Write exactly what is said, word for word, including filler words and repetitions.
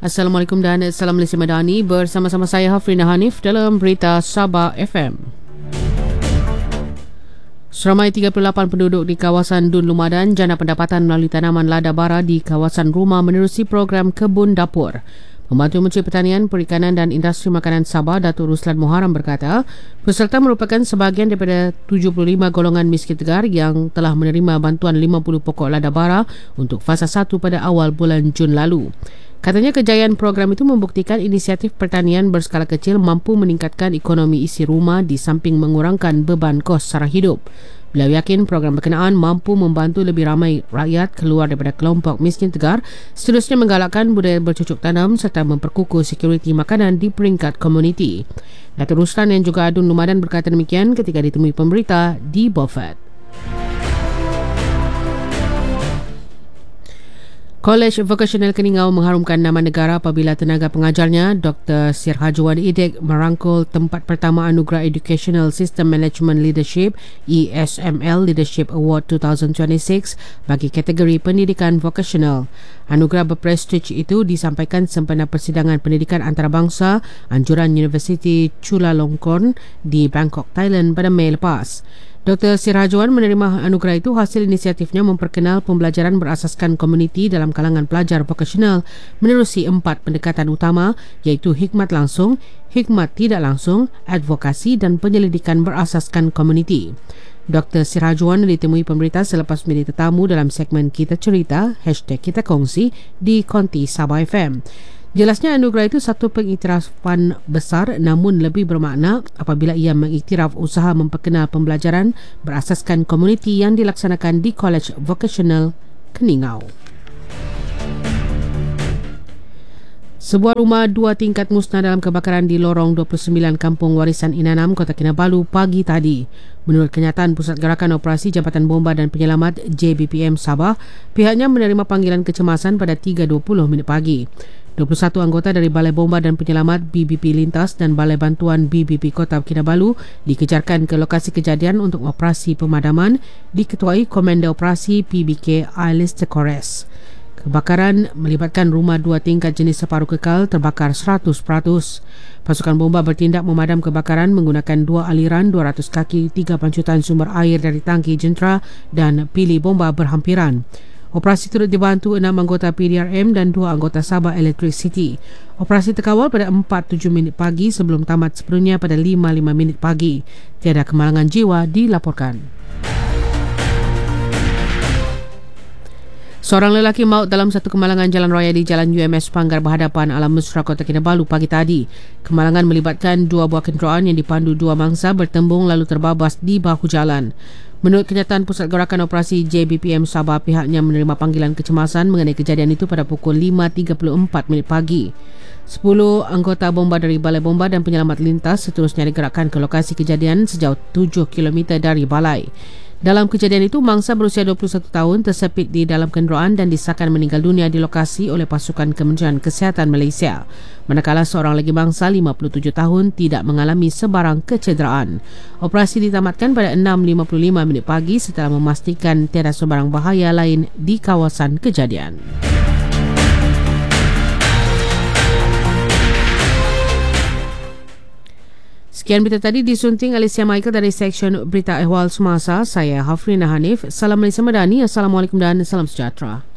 Assalamualaikum dan salam Malaysia Madani. Bersama-sama saya Hafrina Hanif dalam Berita Sabah F M. Seramai tiga puluh lapan penduduk di kawasan Dun Lumadan jana pendapatan melalui tanaman lada bara di kawasan rumah menerusi program Kebun Dapur. Pembantu Menteri Pertanian, Perikanan dan Industri Makanan Sabah, Datuk Ruslan Muharram berkata, peserta merupakan sebahagian daripada tujuh puluh lima golongan miskin tegar yang telah menerima bantuan lima puluh pokok lada bara untuk fasa satu pada awal bulan Jun lalu. Katanya kejayaan program itu membuktikan inisiatif pertanian berskala kecil mampu meningkatkan ekonomi isi rumah di samping mengurangkan beban kos sara hidup. Beliau yakin program berkenaan mampu membantu lebih ramai rakyat keluar daripada kelompok miskin tegar, seterusnya menggalakkan budaya bercocok tanam serta memperkukuh sekuriti makanan di peringkat komuniti. Datuk Ruslan yang juga Dun Lumadan berkata demikian ketika ditemui pemberita di Beaufort. Kolej Vokasional Keningau mengharumkan nama negara apabila tenaga pengajarnya Doktor Sirhajuan Idek merangkul tempat pertama Anugerah Educational System Management Leadership E S M L Leadership Award dua ribu dua puluh enam bagi kategori pendidikan vokasional. Anugerah berprestij itu disampaikan sempena persidangan pendidikan antarabangsa anjuran Universiti Chulalongkorn di Bangkok, Thailand pada Mei lepas. Doktor Sirhajuan menerima anugerah itu hasil inisiatifnya memperkenal pembelajaran berasaskan komuniti dalam kalangan pelajar vokasional menerusi empat pendekatan utama iaitu hikmat langsung, hikmat tidak langsung, advokasi dan penyelidikan berasaskan komuniti. Doktor Sirhajuan ditemui pemberita selepas menjadi tetamu dalam segmen Kita Cerita, hashtag Kita Kongsi di Konti Sabah F M. Jelasnya anugerah itu satu pengiktirafan besar namun lebih bermakna apabila ia mengiktiraf usaha memperkenal pembelajaran berasaskan komuniti yang dilaksanakan di Kolej Vokasional Keningau. Sebuah rumah dua tingkat musnah dalam kebakaran di lorong dua puluh sembilan Kampung Warisan Inanam, Kota Kinabalu pagi tadi. Menurut kenyataan Pusat Gerakan Operasi Jabatan Bomba dan Penyelamat J B P M Sabah, pihaknya menerima panggilan kecemasan pada tiga dua puluh minit pagi. dua puluh satu anggota dari Balai Bomba dan Penyelamat B B P Lintas dan Balai Bantuan B B P Kota Kinabalu dikejarkan ke lokasi kejadian untuk operasi pemadaman, diketuai Komanda Operasi P B K Alistair Kores. Kebakaran melibatkan rumah dua tingkat jenis separuh kekal terbakar seratus peratus. Pasukan bomba bertindak memadam kebakaran menggunakan dua aliran dua ratus kaki, tiga pancutan sumber air dari tangki jentera dan pili bomba berhampiran. Operasi turut dibantu enam anggota P D R M dan dua anggota Sabah Electricity. Operasi terkawal pada empat tujuh minit pagi sebelum tamat sepenuhnya pada lima lima minit pagi. Tiada kemalangan jiwa dilaporkan. Seorang lelaki maut dalam satu kemalangan jalan raya di Jalan U M S Panggar berhadapan Alam Mesra Kota Kinabalu pagi tadi. Kemalangan melibatkan dua buah kenderaan yang dipandu dua mangsa bertembung lalu terbabas di bahu jalan. Menurut kenyataan Pusat Gerakan Operasi J B P M Sabah, pihaknya menerima panggilan kecemasan mengenai kejadian itu pada pukul lima tiga puluh empat minit pagi. Sepuluh anggota bomba dari Balai Bomba dan Penyelamat Lintas seterusnya digerakkan ke lokasi kejadian sejauh tujuh kilometer dari balai. Dalam kejadian itu, mangsa berusia dua puluh satu tahun tersepit di dalam kenderaan dan disahkan meninggal dunia di lokasi oleh pasukan Kementerian Kesihatan Malaysia. Manakala seorang lagi mangsa lima puluh tujuh tahun tidak mengalami sebarang kecederaan. Operasi ditamatkan pada enam lima puluh lima minit pagi setelah memastikan tiada sebarang bahaya lain di kawasan kejadian. Sekian berita tadi disunting Alicia Michael dari Seksyen Berita Ehwal Semasa. Saya Hafrina Hanif. Salam Malaysia Madani. Assalamualaikum dan salam sejahtera.